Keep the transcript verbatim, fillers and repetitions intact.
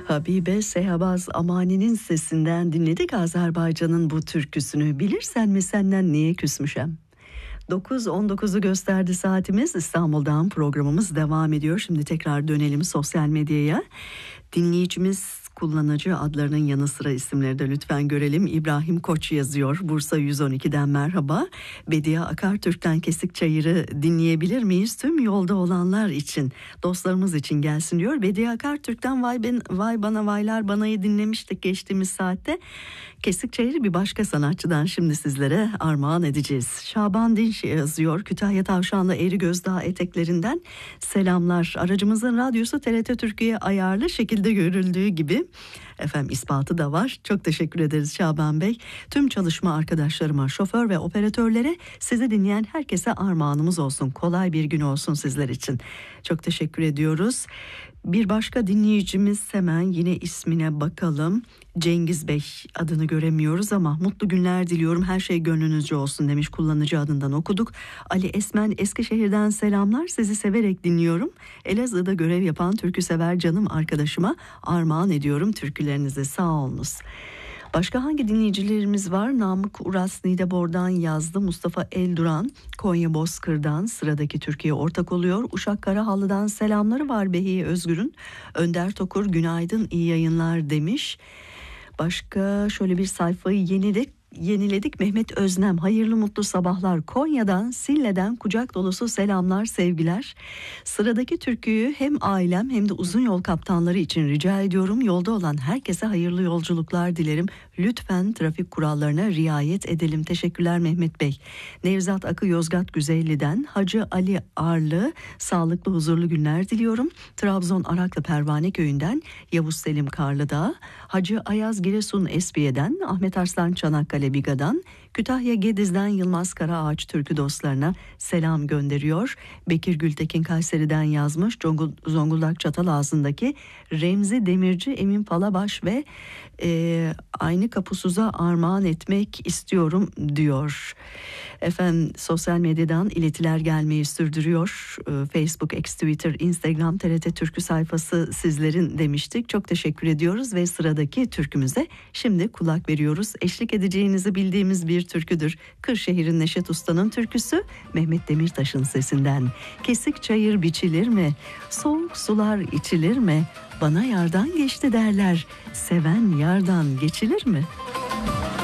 Habibe Sehabaz Amani'nin sesinden dinledik Azerbaycan'ın bu türküsünü. Bilirsen mi senden niye küsmüşem? dokuz on dokuzu gösterdi saatimiz. İstanbul'dan programımız devam ediyor. Şimdi tekrar dönelim sosyal medyaya. Dinleyicimiz kullanıcı adlarının yanı sıra isimleri de lütfen görelim. İbrahim Koç yazıyor. Bursa yüz on ikiden merhaba. Bediye Akartürk'ten Kesik Çayır'ı dinleyebilir miyiz? Tüm yolda olanlar için, dostlarımız için gelsin diyor. Bediye Akartürk'ten Vay, ben, Vay Bana Vaylar Bana'yı dinlemiştik geçtiğimiz saatte. Kesik Çayır'ı bir başka sanatçıdan şimdi sizlere armağan edeceğiz. Şaban Dinç yazıyor. Kütahya Tavşanlı Eğri Gözdağ eteklerinden selamlar. Aracımızın radyosu T R T Türkiye ayarlı şekilde görüldüğü gibi. Efendim ispatı da var. Çok teşekkür ederiz Şaban Bey. Tüm çalışma arkadaşlarıma, şoför ve operatörlere, sizi dinleyen herkese armağanımız olsun. Kolay bir gün olsun sizler için. Çok teşekkür ediyoruz. Bir başka dinleyicimiz, hemen yine ismine bakalım. Cengiz Bey, adını göremiyoruz ama mutlu günler diliyorum, her şey gönlünüzce olsun demiş, kullanıcı adından okuduk. Ali Esmen Eskişehir'den selamlar, sizi severek dinliyorum. Elazığ'da görev yapan türküsever canım arkadaşıma armağan ediyorum türkülerinizi, sağ olunuz. Başka hangi dinleyicilerimiz var? Namık Uras Nidebor'dan yazdı. Mustafa Elduran Konya Bozkır'dan sıradaki Türkiye ortak oluyor. Uşak Karahalı'dan selamları var Behiye Özgür'ün. Önder Tokur günaydın, iyi yayınlar demiş. Başka şöyle bir sayfayı yeniledik. Yeniledik. Mehmet Öznem, hayırlı mutlu sabahlar. Konya'dan, Sille'den kucak dolusu selamlar, sevgiler. Sıradaki türküyü hem ailem hem de uzun yol kaptanları için rica ediyorum. Yolda olan herkese hayırlı yolculuklar dilerim. Lütfen trafik kurallarına riayet edelim. Teşekkürler Mehmet Bey. Nevzat Akı Yozgat Güzelli'den Hacı Ali Arlı, sağlıklı huzurlu günler diliyorum. Trabzon Araklı Pervane Köyü'nden Yavuz Selim Karlıdağ, Hacı Ayaz Giresun Esbiye'den Ahmet Arslan Çanakkale Biga'dan, Kütahya Gediz'den Yılmaz Karaağaç türkü dostlarına selam gönderiyor. Bekir Gültekin Kayseri'den yazmış. Zonguldak Çatalazı'ndaki Remzi Demirci, Emin Palabaş ve e, aynı Kapusuz'a armağan etmek istiyorum diyor. Efendim sosyal medyadan iletiler gelmeyi sürdürüyor. E, Facebook, X, Twitter, Instagram, T R T Türkü sayfası sizlerin demiştik. Çok teşekkür ediyoruz ve sıradaki türkümüze şimdi kulak veriyoruz. Eşlik edeceğinizi bildiğimiz bir türküdür. Kırşehir'in Neşet Usta'nın türküsü, Mehmet Demirtaş'ın sesinden. Kesik çayır biçilir mi? Soğuk sular içilir mi? Bana yardan geçti derler. Seven yardan geçilir mi?